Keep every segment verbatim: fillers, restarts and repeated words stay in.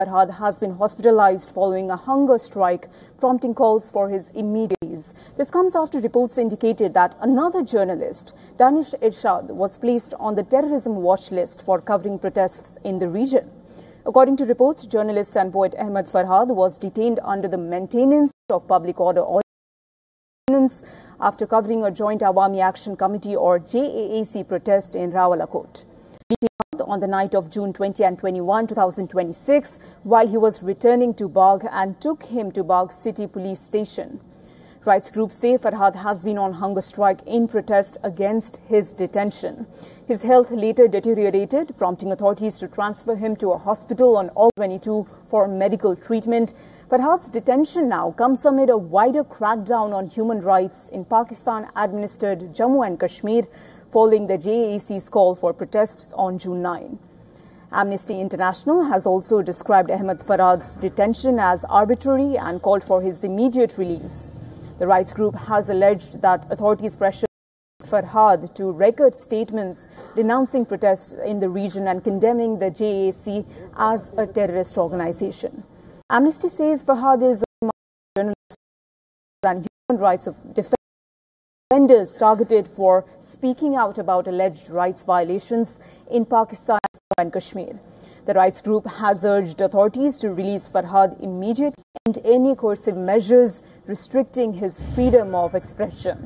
Farhad has been hospitalized following a hunger strike, prompting calls for his immediate release. This comes after reports indicated that another journalist, Danish Irshad, was placed on the terrorism watch list for covering protests in the region. According to reports, journalist and poet Ahmed Farhad was detained under the Maintenance of Public Order Ordinance after covering a Joint Awami Action Committee or J A A C protest in Rawalakot on the night of June twentieth and twenty-first, two thousand twenty-six, while he was returning to Bagh and took him to Bagh City Police Station. Rights groups say Farhad has been on hunger strike in protest against his detention. His health later deteriorated, prompting authorities to transfer him to a hospital on August twenty-second for medical treatment. Farhad's detention now comes amid a wider crackdown on human rights in Pakistan-administered Jammu and Kashmir, following the J A A C's call for protests on June ninth. Amnesty International has also described Ahmed Farhad's detention as arbitrary and called for his immediate release. The rights group has alleged that authorities pressured Farhad to record statements denouncing protests in the region and condemning the J A A C as a terrorist organization. Amnesty says Farhad is a journalist and human rights of defense. Offenders targeted for speaking out about alleged rights violations in Pakistan and Kashmir. The rights group has urged authorities to release Farhad immediately and any coercive measures restricting his freedom of expression.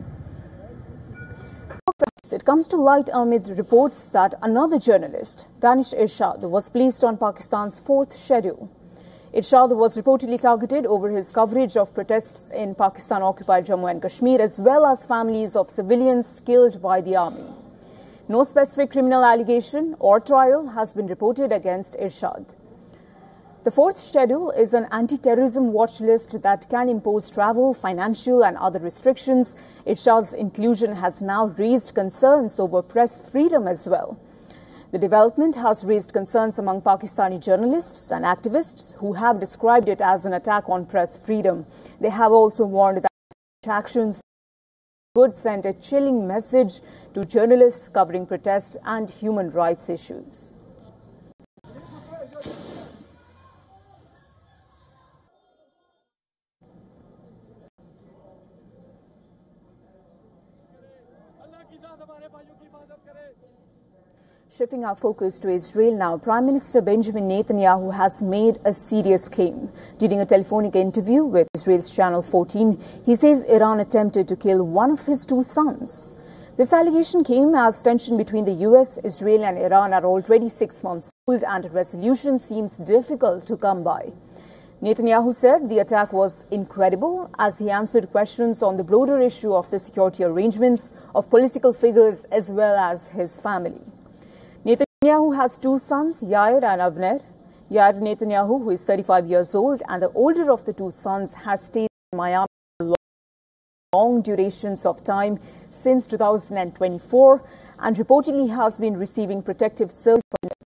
It comes to light amid reports that another journalist, Danish Irshad, was placed on Pakistan's fourth schedule. Irshad was reportedly targeted over his coverage of protests in Pakistan-occupied Jammu and Kashmir, as well as families of civilians killed by the army. No specific criminal allegation or trial has been reported against Irshad. The fourth schedule is an anti-terrorism watch list that can impose travel, financial and other restrictions. Irshad's inclusion has now raised concerns over press freedom as well. The development has raised concerns among Pakistani journalists and activists who have described it as an attack on press freedom. They have also warned that such actions would send a chilling message to journalists covering protest and human rights issues. Shifting our focus to Israel now, Prime Minister Benjamin Netanyahu has made a serious claim. During a telephonic interview with Israel's Channel fourteen, he says Iran attempted to kill one of his two sons. This allegation came as tension between the U S, Israel and Iran are already six months old and a resolution seems difficult to come by. Netanyahu said the attack was incredible as he answered questions on the broader issue of the security arrangements of political figures as well as his family. Netanyahu has two sons, Yair and Avner. Yair Netanyahu, who is thirty-five years old, and the older of the two sons, has stayed in Miami for long durations of time since two thousand twenty-four and reportedly has been receiving protective service.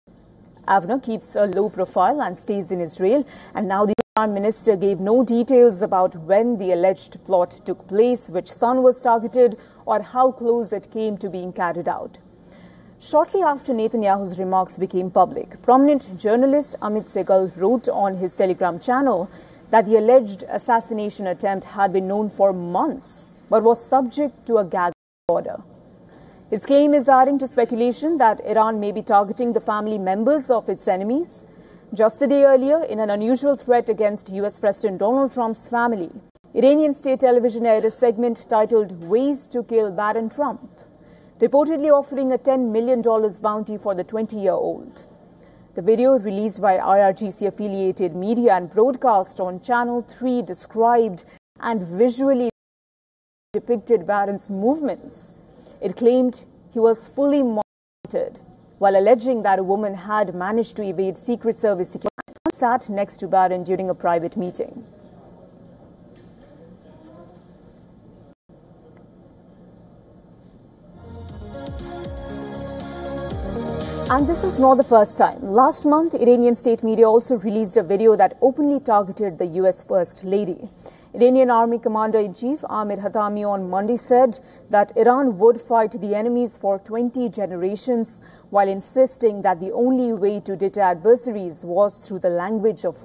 Avner keeps a low profile and stays in Israel, and now the Prime Minister gave no details about when the alleged plot took place, which son was targeted, or how close it came to being carried out. Shortly after Netanyahu's remarks became public, prominent journalist Amit Segal wrote on his Telegram channel that the alleged assassination attempt had been known for months, but was subject to a gag order. His claim is adding to speculation that Iran may be targeting the family members of its enemies. Just a day earlier, in an unusual threat against U S President Donald Trump's family, Iranian state television aired a segment titled Ways to Kill Baron Trump, reportedly offering a ten million dollars bounty for the twenty-year-old. The video, released by I R G C-affiliated media and broadcast on Channel three, described and visually depicted Baron's movements. It claimed he was fully monitored, while alleging that a woman had managed to evade Secret Service security and sat next to Baron during a private meeting. And this is not the first time. Last month, Iranian state media also released a video that openly targeted the U S First Lady. Iranian Army Commander-in-Chief Amir Hatami on Monday said that Iran would fight the enemies for twenty generations, while insisting that the only way to deter adversaries was through the language of